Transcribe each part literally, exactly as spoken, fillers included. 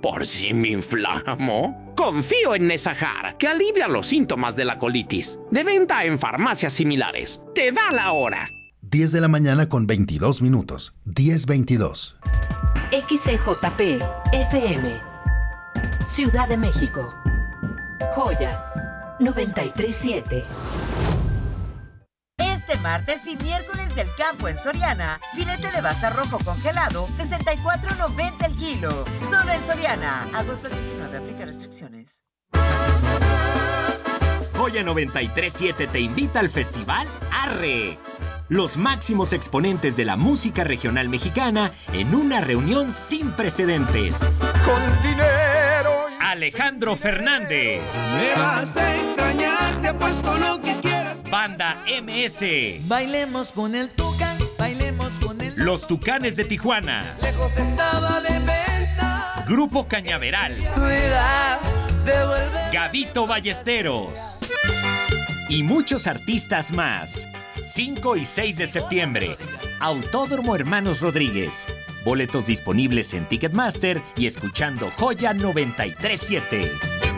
¿Por si me inflamo? Confío en Nesajar, que alivia los síntomas de la colitis. De venta en farmacias similares. Te da la hora. diez de la mañana con veintidós minutos. diez veintidós. X C J P F M Ciudad de México. Joya noventa y tres punto siete. Este martes y miércoles del campo en Soriana, filete de basa rojo congelado, sesenta y cuatro noventa el kilo. Solo en Soriana. Agosto diecinueve, aplica restricciones. Joya noventa y tres punto siete te invita al Festival Arre. Los máximos exponentes de la música regional mexicana en una reunión sin precedentes. Con dinero. Alejandro Fernández. Me vas a extrañar, te apuesto lo que quieras. Banda M S. Bailemos con el Tucán, bailemos con el... Los Tucanes de Tijuana. Lejos estaba de venta. Grupo Cañaveral. Cuidado, devuelve. Gabito Ballesteros. Y muchos artistas más. cinco y seis de septiembre. Autódromo Hermanos Rodríguez. Boletos disponibles en Ticketmaster y escuchando Joya noventa y tres punto siete.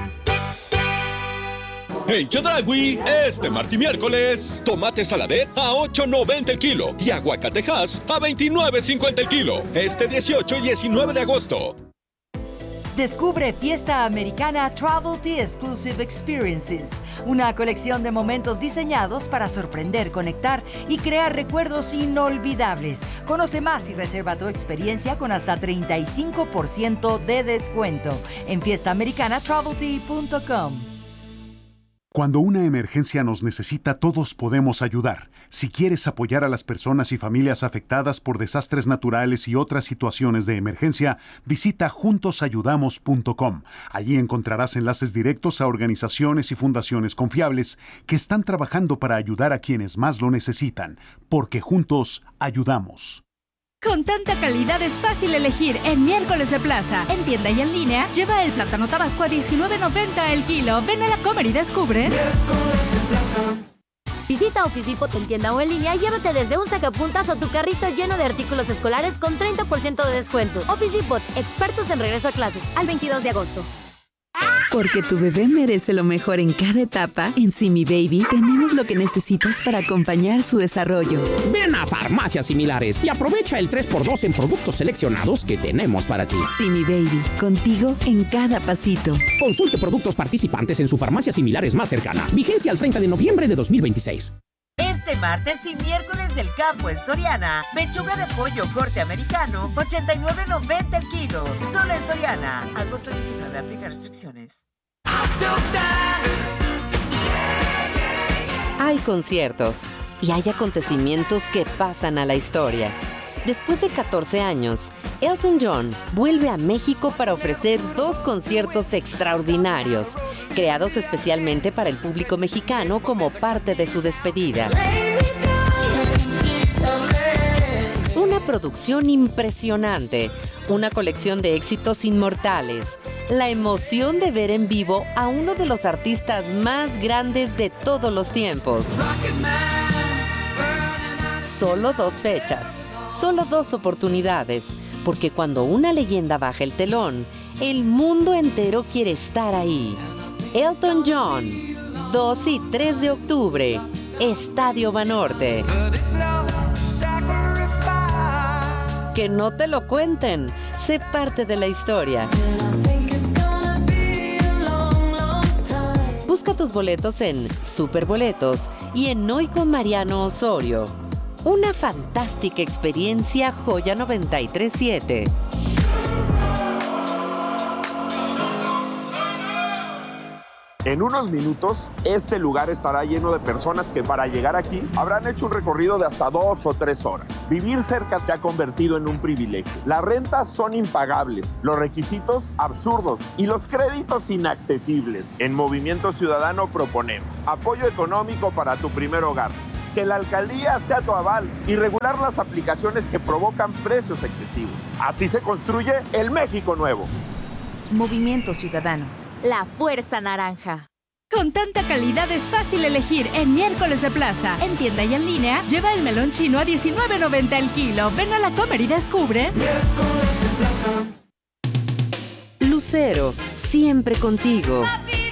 En Chedraui, este martes y miércoles, tomate saladet a ocho noventa el kilo y aguacatejas a veintinueve cincuenta el kilo. Este dieciocho y diecinueve de agosto. Descubre Fiesta Americana Travelty Exclusive Experiences, una colección de momentos diseñados para sorprender, conectar y crear recuerdos inolvidables. Conoce más y reserva tu experiencia con hasta treinta y cinco por ciento de descuento en fiesta americana travelty punto com. Cuando una emergencia nos necesita, todos podemos ayudar. Si quieres apoyar a las personas y familias afectadas por desastres naturales y otras situaciones de emergencia, visita juntos ayudamos punto com. Allí encontrarás enlaces directos a organizaciones y fundaciones confiables que están trabajando para ayudar a quienes más lo necesitan, porque juntos ayudamos. Con tanta calidad es fácil elegir en Miércoles de Plaza. En tienda y en línea, lleva el plátano tabasco a diecinueve noventa el kilo. Ven a la Comer y descubre. Miércoles de Plaza. Visita Office Depot en tienda o en línea y llévate desde un sacapuntas o tu carrito lleno de artículos escolares con treinta por ciento de descuento. Office Depot, expertos en regreso a clases, al veintidós de agosto. Porque tu bebé merece lo mejor en cada etapa, en Simi Baby tenemos lo que necesitas para acompañar su desarrollo. Ven a farmacias similares y aprovecha el tres por dos en productos seleccionados que tenemos para ti. Simi Baby, contigo en cada pasito. Consulte productos participantes en su farmacia similares más cercana. Vigencia al treinta de noviembre de dos mil veintiséis. Este martes y miércoles del campo en Soriana, pechuga de pollo corte americano, ochenta y nueve noventa el kilo. Solo en Soriana. Agosto diecinueve, aplica restricciones. Hay conciertos y hay acontecimientos que pasan a la historia. Después de catorce años, Elton John vuelve a México para ofrecer dos conciertos extraordinarios, creados especialmente para el público mexicano como parte de su despedida. Una producción impresionante, una colección de éxitos inmortales, la emoción de ver en vivo a uno de los artistas más grandes de todos los tiempos. Solo dos fechas. Solo dos oportunidades, porque cuando una leyenda baja el telón, el mundo entero quiere estar ahí. Elton John, dos y tres de octubre, Estadio Banorte. Que no te lo cuenten, sé parte de la historia. Busca tus boletos en Superboletos y en Hoy con Mariano Osorio. Una fantástica experiencia Joya noventa y tres punto siete. En unos minutos, este lugar estará lleno de personas que para llegar aquí habrán hecho un recorrido de hasta dos o tres horas. Vivir cerca se ha convertido en un privilegio. Las rentas son impagables, los requisitos absurdos y los créditos inaccesibles. En Movimiento Ciudadano proponemos apoyo económico para tu primer hogar, que la alcaldía sea tu aval y regular las aplicaciones que provocan precios excesivos. Así se construye el México nuevo. Movimiento Ciudadano. La fuerza naranja. Con tanta calidad es fácil elegir en Miércoles de Plaza. En tienda y en línea, lleva el melón chino a diecinueve noventa el kilo. Ven a la Comer y descubre. Miércoles de Plaza. Lucero, siempre contigo.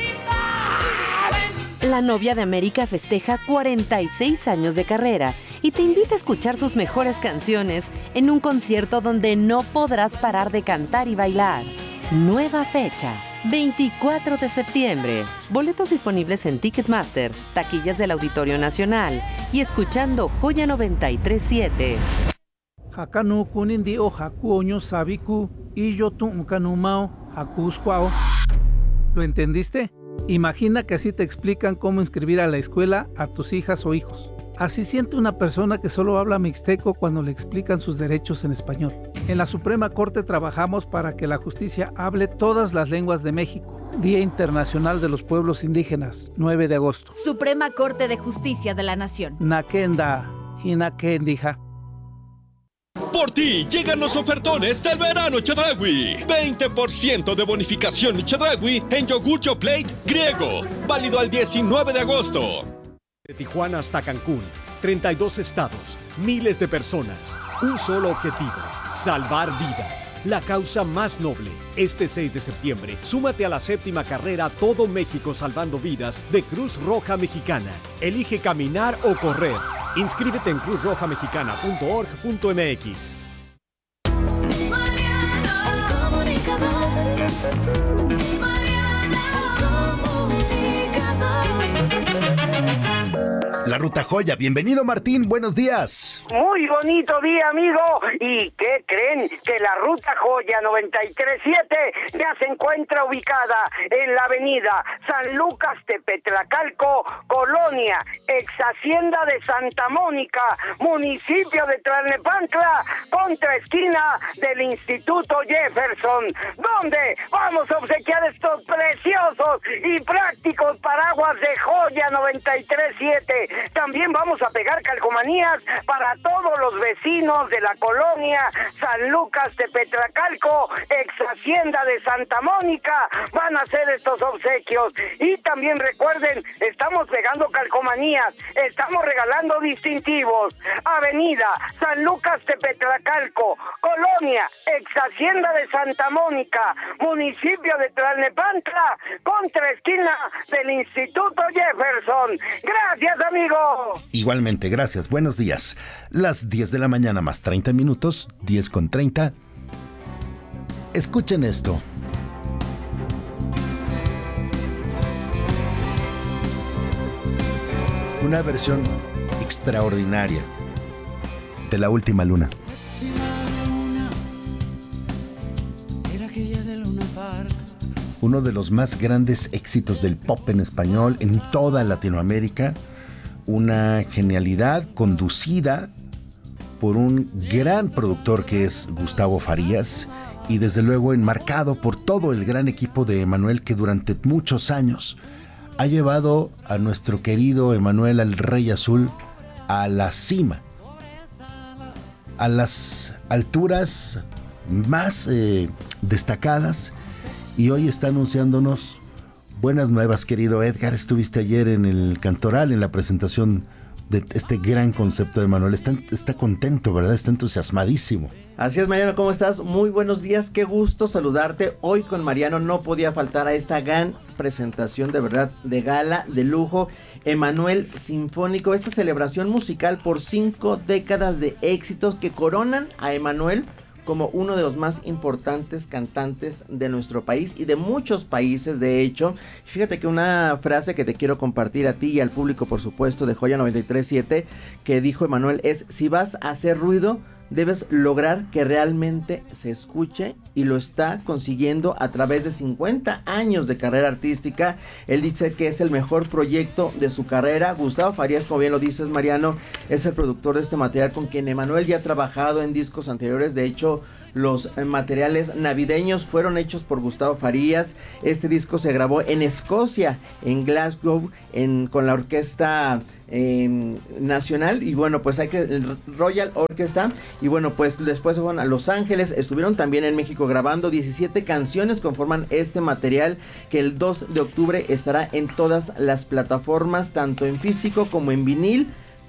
La novia de América festeja cuarenta y seis años de carrera y te invita a escuchar sus mejores canciones en un concierto donde no podrás parar de cantar y bailar. Nueva fecha, veinticuatro de septiembre. Boletos disponibles en Ticketmaster, taquillas del Auditorio Nacional y escuchando Joya noventa y tres punto siete. Hakanu kunindi o hakuoño sabiku y yo tu unkanumao hakusquao. ¿Lo entendiste? Imagina que así te explican cómo inscribir a la escuela a tus hijas o hijos. Así siente una persona que solo habla mixteco cuando le explican sus derechos en español. En la Suprema Corte trabajamos para que la justicia hable todas las lenguas de México. Día Internacional de los Pueblos Indígenas, nueve de agosto. Suprema Corte de Justicia de la Nación. Nakenda, Hinakendija. Por ti llegan los ofertones del verano Chedraui. veinte por ciento de bonificación Chedraui en yogur plate griego. Válido al diecinueve de agosto. De Tijuana hasta Cancún, treinta y dos estados, miles de personas, un solo objetivo, salvar vidas, la causa más noble. Este seis de septiembre, súmate a la séptima carrera Todo México Salvando Vidas de Cruz Roja Mexicana. Elige caminar o correr. Inscríbete en cruz roja mexicana punto org punto m x. La Ruta Joya. Bienvenido, Martín. Buenos días. Muy bonito día, amigo. ¿Y qué creen? Que la Ruta Joya noventa y tres punto siete ya se encuentra ubicada en la avenida San Lucas Tepetlacalco, Colonia, ex Hacienda de Santa Mónica, municipio de Tlalnepantla, contra esquina del Instituto Jefferson, donde vamos a obsequiar estos preciosos y prácticos paraguas de Joya noventa y tres punto siete. También vamos a pegar calcomanías para todos los vecinos de la colonia San Lucas Tepetlacalco, ex Hacienda de Santa Mónica. Van a hacer estos obsequios. Y también recuerden, estamos pegando calcomanías, estamos regalando distintivos. Avenida San Lucas Tepetlacalco, colonia ex Hacienda de Santa Mónica, municipio de Tlalnepantla, contra esquina del Instituto Jefferson. Gracias, amigo. Igualmente, gracias. Buenos días. Las diez de la mañana más treinta minutos, diez con treinta. Escuchen esto. Una versión extraordinaria de La Última Luna. Uno de los más grandes éxitos del pop en español en toda Latinoamérica. Una genialidad conducida por un gran productor que es Gustavo Farías y desde luego enmarcado por todo el gran equipo de Emanuel, que durante muchos años ha llevado a nuestro querido Emanuel, al Rey Azul, a la cima, a las alturas más eh, destacadas, y hoy está anunciándonos buenas nuevas, querido Edgar. Estuviste ayer en el Cantoral, en la presentación de este gran concepto de Manuel. Está, está contento, ¿verdad? Está entusiasmadísimo. Así es, Mariano, ¿cómo estás? Muy buenos días, qué gusto saludarte. Hoy con Mariano no podía faltar a esta gran presentación, de verdad, de gala, de lujo. Emanuel Sinfónico, esta celebración musical por cinco décadas de éxitos que coronan a Emanuel como uno de los más importantes cantantes de nuestro país y de muchos países, de hecho. Fíjate que una frase que te quiero compartir a ti y al público, por supuesto, de Joya noventa y tres punto siete, que dijo Emanuel es: si vas a hacer ruido, debes lograr que realmente se escuche, y lo está consiguiendo a través de cincuenta años de carrera artística. Él dice que es el mejor proyecto de su carrera. Gustavo Farías, como bien lo dices, Mariano, es el productor de este material con quien Emanuel ya ha trabajado en discos anteriores. De hecho, los materiales navideños fueron hechos por Gustavo Farías. Este disco se grabó en Escocia, en Glasgow, en, con la orquesta Eh, nacional, y bueno, pues hay que el Royal Orchestra, y bueno, pues después se fueron a Los Ángeles, estuvieron también en México grabando. diecisiete canciones conforman este material, que el dos de octubre estará en todas las plataformas, tanto en físico como en vinil.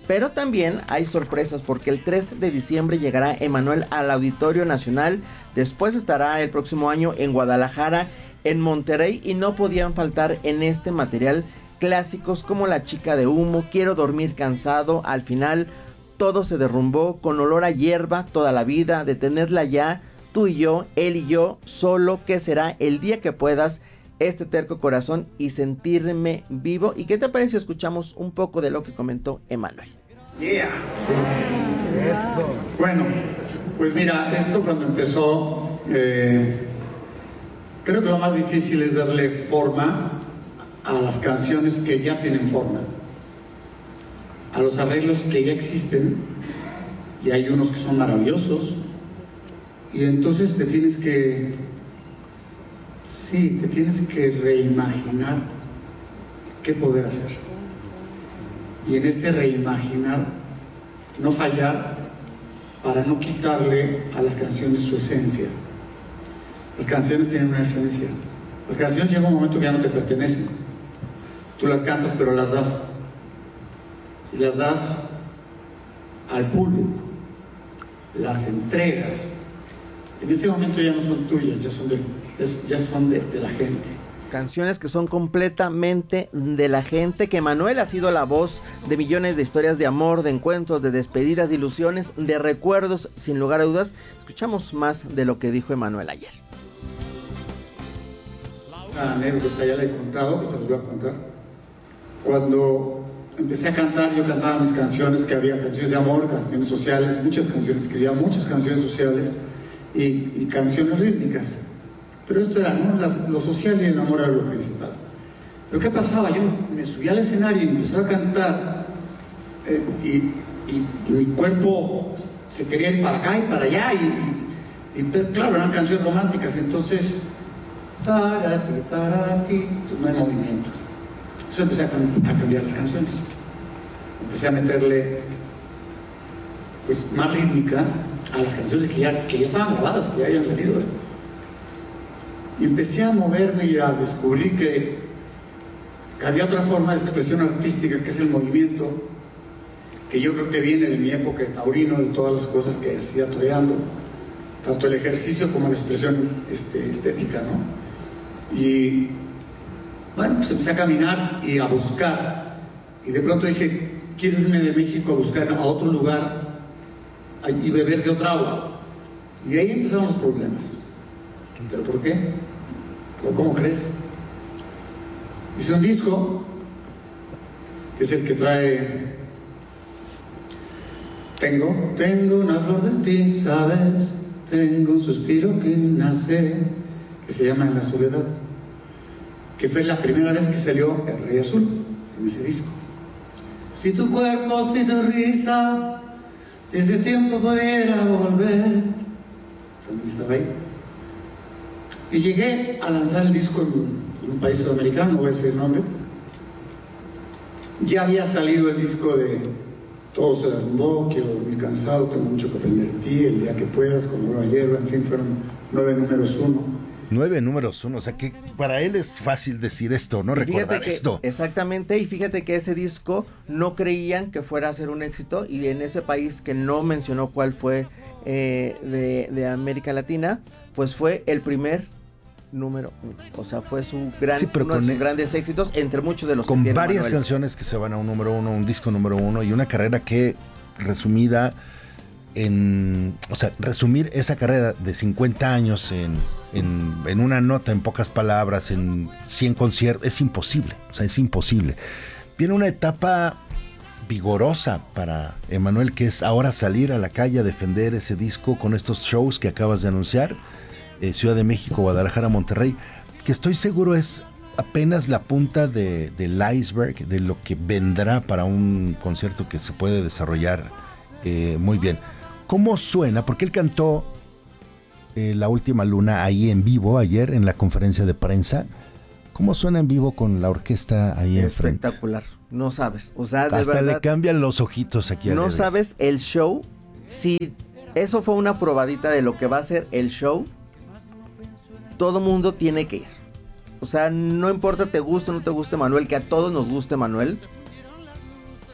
Pero también hay sorpresas porque el tres de diciembre llegará Emmanuel al Auditorio Nacional. Después estará el próximo año en Guadalajara, en Monterrey, y no podían faltar en este material clásicos como La chica de humo, Quiero dormir cansado, Al final, Todo se derrumbó, Con olor a hierba, Toda la vida, Detenerla ya, Tú y yo, Él y yo, Solo, ¿Qué será? El día que puedas, Este terco corazón y Sentirme vivo. ¿Y qué te parece si escuchamos un poco de lo que comentó Emmanuel? Yeah. Sí. Eso. Bueno, pues mira, esto cuando empezó, eh, creo que lo más difícil es darle forma a las canciones que ya tienen forma, a los arreglos que ya existen, y hay unos que son maravillosos, y entonces te tienes que, sí, te tienes que reimaginar qué poder hacer. Y en este reimaginar, no fallar para no quitarle a las canciones su esencia. Las canciones tienen una esencia. Las canciones llega un momento que ya no te pertenecen. Tú las cantas, pero las das. Y las das al público. Las entregas. En este momento ya no son tuyas, ya son de, ya son de, de la gente. Canciones que son completamente de la gente, que Emmanuel ha sido la voz de millones de historias de amor, de encuentros, de despedidas, de ilusiones, de recuerdos, sin lugar a dudas. Escuchamos más de lo que dijo Emmanuel ayer. Una anécdota ya la he contado, pues te los voy a contar. Cuando empecé a cantar, yo cantaba mis canciones, que había canciones de amor, canciones sociales, muchas canciones, escribía muchas canciones sociales y, y canciones rítmicas. Pero esto era, ¿no? La, lo social y el amor era lo principal. Pero ¿qué pasaba? Yo me subía al escenario y empezaba a cantar eh, y, y, y mi cuerpo se quería ir para acá y para allá y, y, y claro, eran canciones románticas, entonces tarati, tarati, pues no hay movimiento. Entonces empecé a, a cambiar las canciones. Empecé a meterle pues más rítmica a las canciones que ya, que ya estaban grabadas, que ya habían salido. Y empecé a moverme y a descubrir que, que había otra forma de expresión artística, que es el movimiento, que yo creo que viene de mi época de taurino, de todas las cosas que hacía toreando, tanto el ejercicio como la expresión este, estética, ¿no? Y bueno, pues empecé a caminar y a buscar, y de pronto dije, quiero irme de México a buscar a otro lugar y beber de otra agua. Y de ahí empezaron los problemas. ¿Pero por qué? ¿O cómo crees? Hice un disco, que es el que trae... Tengo, tengo una flor de ti, ¿sabes? Tengo un suspiro que nace, que se llama En la soledad, que fue la primera vez que salió El Rey Azul, en ese disco. Si tu cuerpo, si tu risa, si ese tiempo pudiera volver. También estaba ahí. Y llegué a lanzar el disco en, en un país sudamericano, no voy a decir el nombre. Ya había salido el disco de Todo se derrumbó, Quiero dormir cansado, Tengo mucho que aprender de ti, El día que puedas, Como Nueva Hierba, en fin, fueron nueve números uno. Nueve números uno, o sea que para él es fácil decir esto, ¿no? Recordar que, esto. Exactamente, y fíjate que ese disco no creían que fuera a ser un éxito, y en ese país que no mencionó cuál fue eh, de, de América Latina, pues fue el primer número uno. O sea, fue su gran, sí, uno de sus el, grandes éxitos, entre muchos de los con que tiene varias Manuel. Canciones que se van a un número uno, un disco número uno, y una carrera que, resumida en, o sea, resumir esa carrera de cincuenta años en, en, en una nota, en pocas palabras, en cien conciertos, es imposible, o sea, es imposible. Viene una etapa vigorosa para Emmanuel, que es ahora salir a la calle a defender ese disco con estos shows que acabas de anunciar, eh, Ciudad de México, Guadalajara, Monterrey, que estoy seguro es apenas la punta de, del iceberg de lo que vendrá para un concierto que se puede desarrollar eh, muy bien. ¿Cómo suena? Porque él cantó eh, La Última Luna ahí en vivo ayer en la conferencia de prensa. ¿Cómo suena en vivo con la orquesta ahí enfrente? Espectacular, no sabes. O sea, de hasta verdad, le cambian los ojitos aquí. No sabes el show. Si eso fue una probadita de lo que va a ser el show, todo mundo tiene que ir. O sea, no importa te guste o no te guste Manuel, que a todos nos guste Manuel.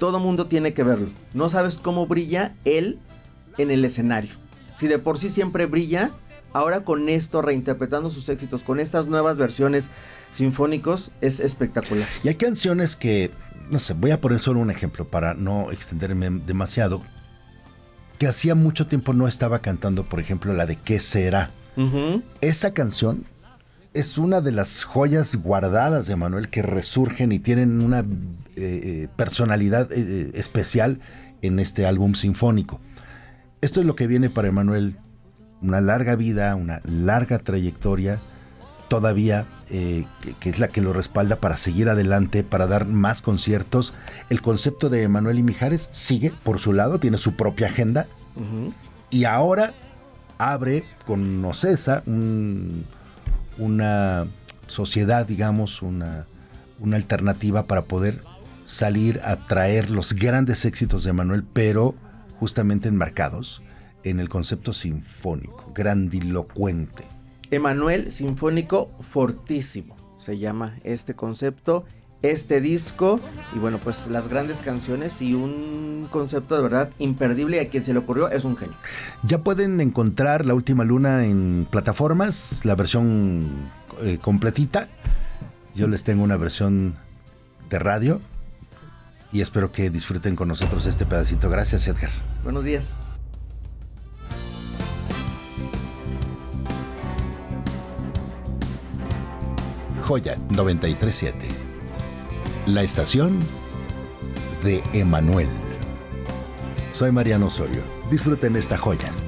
todo mundo tiene que verlo. No sabes cómo brilla él en el escenario. Si de por sí siempre brilla, ahora con esto, reinterpretando sus éxitos, con estas nuevas versiones sinfónicos, es espectacular. Y hay canciones que, no sé, voy a poner solo un ejemplo para no extenderme demasiado, que hacía mucho tiempo no estaba cantando, por ejemplo, la de ¿Qué será? Uh-huh. Esa canción es una de las joyas guardadas de Emanuel que resurgen y tienen una eh, personalidad eh, especial en este álbum sinfónico. Esto es lo que viene para Emanuel, una larga vida, una larga trayectoria, todavía eh, que, que es la que lo respalda para seguir adelante, para dar más conciertos. El concepto de Emanuel y Mijares sigue por su lado, tiene su propia agenda, uh-huh. y ahora abre con Ocesa un, una sociedad, digamos, una, una alternativa para poder salir a traer los grandes éxitos de Emanuel, pero justamente enmarcados en el concepto sinfónico, grandilocuente. Emanuel Sinfónico Fortísimo se llama este concepto, este disco, y bueno, pues las grandes canciones y un concepto de verdad imperdible, y a quien se le ocurrió es un genio. Ya pueden encontrar La Última Luna en plataformas, la versión eh, completita. Yo les tengo una versión de radio y espero que disfruten con nosotros este pedacito. Gracias, Edgar. Buenos días. Joya noventa y tres punto siete. La estación de Emanuel. Soy Mariano Osorio. Disfruten esta joya.